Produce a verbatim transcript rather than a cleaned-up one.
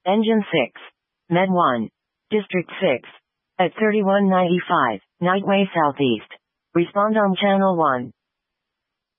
Engine six. Med one. District six. At thirty-one ninety-five, Nightway Southeast. Respond on Channel one.